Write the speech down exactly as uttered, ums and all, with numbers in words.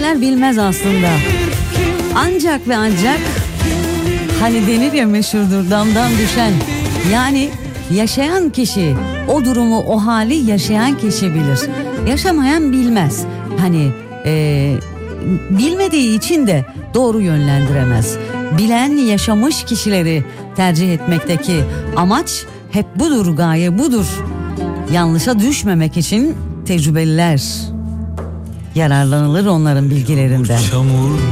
bilmeyenler bilmez aslında. Ancak ve ancak hani denir ya meşhurdur, damdan düşen. Yani yaşayan kişi o durumu, o hali yaşayan kişi bilir. Yaşamayan bilmez. Hani e, bilmediği için de doğru yönlendiremez. Bilen, yaşamış kişileri tercih etmekteki amaç hep budur, gaye budur. Yanlışa düşmemek için tecrübeliler yararlanılır onların bilgilerinden.